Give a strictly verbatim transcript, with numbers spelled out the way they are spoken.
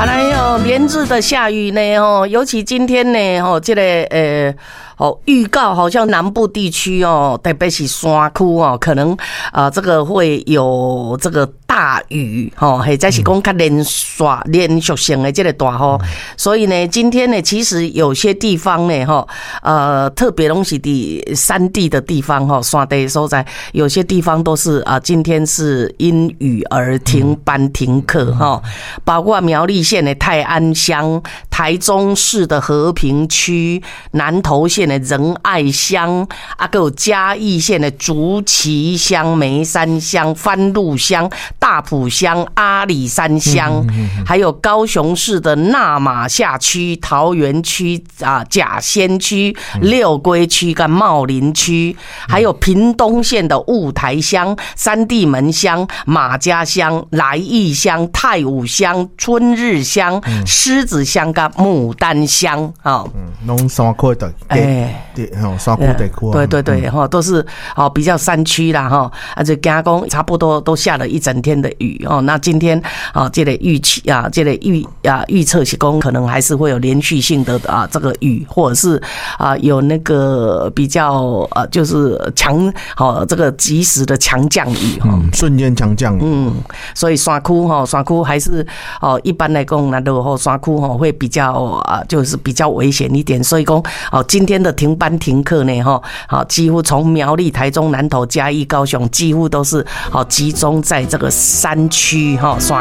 好来哦，连日的下雨呢哦，尤其今天呢哦，这个呃哦预告好像南部地区哦，特别是山区哦，可能啊、呃、这个会有这个大雨哦，或者是讲较连续连续性的这个大雨，所以呢，今天呢，其实有些地方呢哈呃特别拢是伫山地的地方哈，山地所在，有些地方都是啊、呃，今天是因雨而停班停课哈，包括苗栗县的泰安乡、台中市的和平区、南投县的仁爱乡，啊，还有嘉义县的竹崎乡、梅山乡、番路乡、大埔乡、阿里山乡，还有高雄市的那马夏区、桃园区啊、甲仙区、六龟区跟茂林区，还有屏东县的雾台乡、三地门乡、马家乡、来义乡、太武乡、春日乡、狮子乡跟牡丹乡啊， 嗯，拢山区的，哎，对，吼，山区地区， 对对对，哈，都是哦比较山区啦，哈，而且加工差不多都下了一整天的雨哦。那今天啊，这个预期啊，这个预啊预测是讲可能还是会有连续性的啊这个雨，或者是啊有那个比较呃就是强好这个及时的强降雨哈， 嗯，瞬间强降雨， 嗯，所以山区哈，山区还是哦一般来讲，那落后山区哈会比较啊就是比较危险一点，所以讲哦今天的停班停课呢哈，好几乎从苗栗、台中、南投、嘉义、高雄，几乎都是好集中在这个山区哈山